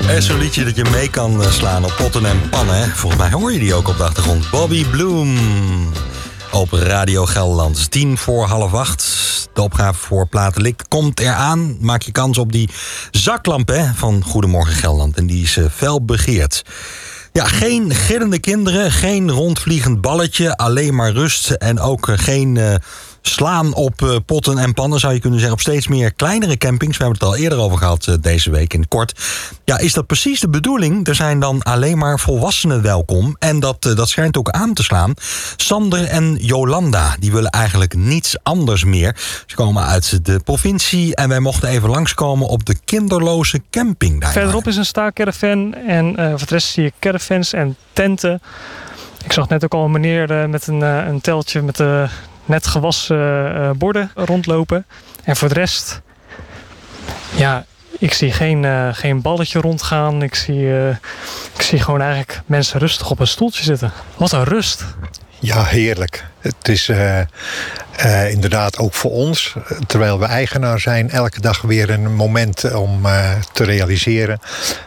En zo'n liedje dat je mee kan slaan op potten en pannen. Hè? Volgens mij hoor je die ook op de achtergrond. Bobby Bloom op Radio Gelderland. 7:45. De opgave voor Platenlik komt eraan. Maak je kans op die zaklamp van Goedemorgen Gelderland. En die is fel begeerd. Ja, geen gillende kinderen, geen rondvliegend balletje. Alleen maar rust en ook geen slaan op potten en pannen, zou je kunnen zeggen, op steeds meer kleinere campings. We hebben het al eerder over gehad deze week in het kort. Ja, is dat precies de bedoeling? Er zijn dan alleen maar volwassenen welkom. En dat schijnt ook aan te slaan. Sander en Jolanda, die willen eigenlijk niets anders meer. Ze komen uit de provincie en wij mochten even langskomen op de kinderloze camping daar. Verderop is een staalcaravan en voor de rest zie je caravans en tenten. Ik zag net ook al een meneer met een teltje met net gewassen borden rondlopen. En voor de rest, ja, ik zie geen balletje rondgaan. Ik zie gewoon eigenlijk mensen rustig op een stoeltje zitten. Wat een rust. Ja, heerlijk. Het is inderdaad ook voor ons, terwijl we eigenaar zijn, elke dag weer een moment om te realiseren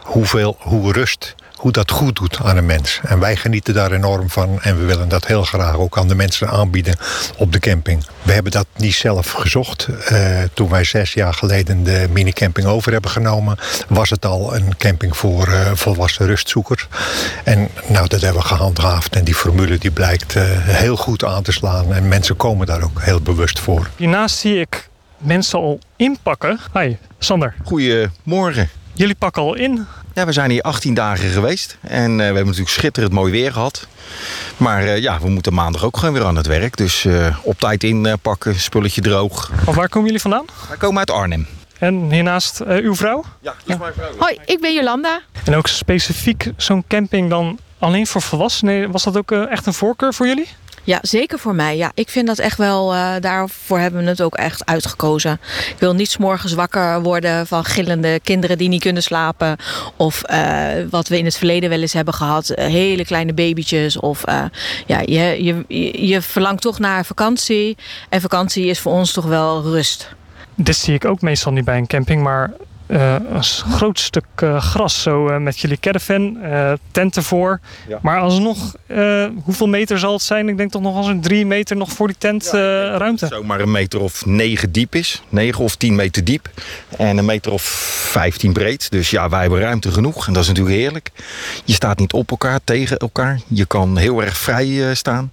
hoe dat goed doet aan een mens. En wij genieten daar enorm van en we willen dat heel graag ook aan de mensen aanbieden op de camping. We hebben dat niet zelf gezocht. Toen wij 6 jaar geleden de minicamping over hebben genomen, was het al een camping voor volwassen rustzoekers. En nou, dat hebben we gehandhaafd en die formule die blijkt heel goed aan te slaan en mensen komen daar ook heel bewust voor. Hiernaast zie ik mensen al inpakken. Hi, Sander. Goedemorgen. Jullie pakken al in. Ja, we zijn hier 18 dagen geweest. En we hebben natuurlijk schitterend mooi weer gehad. Maar we moeten maandag ook gewoon weer aan het werk. Dus op tijd inpakken, spulletje droog. Maar waar komen jullie vandaan? Wij komen uit Arnhem. En hiernaast uw vrouw? Ja, dat is mijn vrouw. Hoi, ik ben Jolanda. En ook specifiek zo'n camping dan alleen voor volwassenen. Was dat ook echt een voorkeur voor jullie? Ja, zeker voor mij. Ja, ik vind dat echt wel, daarvoor hebben we het ook echt uitgekozen. Ik wil niet 's morgens wakker worden van gillende kinderen die niet kunnen slapen. Of wat we in het verleden wel eens hebben gehad, hele kleine babytjes. Of je verlangt toch naar vakantie. En vakantie is voor ons toch wel rust. Dit zie ik ook meestal niet bij een camping, maar een groot stuk gras zo met jullie caravan, tent ervoor. Ja. Maar alsnog, hoeveel meter zal het zijn? Ik denk toch nog als een 3 meter nog voor die tent ruimte. Zomaar een meter of 9 diep is. 9 of 10 meter diep. En een meter of 15 breed. Dus ja, wij hebben ruimte genoeg. En dat is natuurlijk heerlijk. Je staat niet op elkaar, tegen elkaar. Je kan heel erg vrij staan.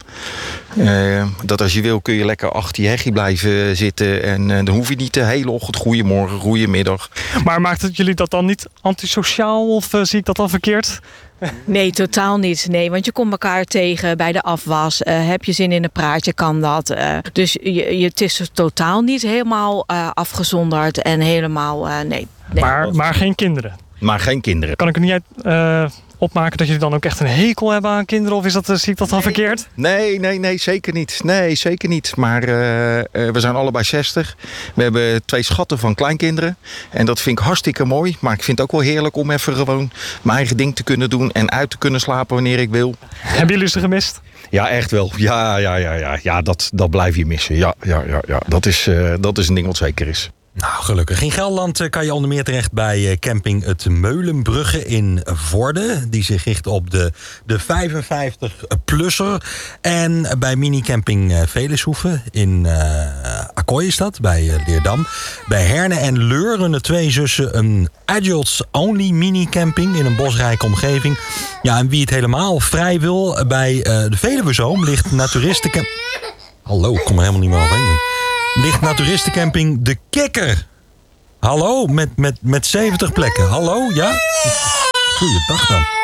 Dat als je wil kun je lekker achter je hegje blijven zitten. En dan hoef je niet de hele ochtend goeiemorgen, goeiemiddag. Maar maakt het jullie dat dan niet antisociaal of zie ik dat dan verkeerd? Nee, totaal niet. Nee, want je komt elkaar tegen bij de afwas. Heb je zin in een praatje, kan dat. Dus het is totaal niet helemaal afgezonderd en helemaal nee. Maar geen kinderen? Maar geen kinderen. Kan ik er niet uit opmaken dat jullie dan ook echt een hekel hebben aan kinderen? Of zie ik dat dan verkeerd? Nee, zeker niet. Nee, zeker niet. Maar we zijn allebei 60. We hebben 2 schatten van kleinkinderen. En dat vind ik hartstikke mooi. Maar ik vind het ook wel heerlijk om even gewoon mijn eigen ding te kunnen doen. En uit te kunnen slapen wanneer ik wil. Hebben jullie ze gemist? Ja, echt wel. Ja, dat blijf je missen. Ja. Dat is een ding wat zeker is. Nou, gelukkig. In Gelderland kan je onder meer terecht bij camping Het Meulenbrugge in Vorden. Die zich richt op de 55-plusser. En bij minicamping Velishoeve in Akkooi is dat, bij Leerdam. Bij Herne en Leur runnen 2 zussen een adults-only minicamping in een bosrijke omgeving. Ja, en wie het helemaal vrij wil, bij de Veluwezoom ligt naturistencamping... Hallo, ik kom er helemaal niet meer overheen. Ligt naturistencamping De Kikker. Hallo, met 70 plekken. Hallo, ja? Goeiedag dan.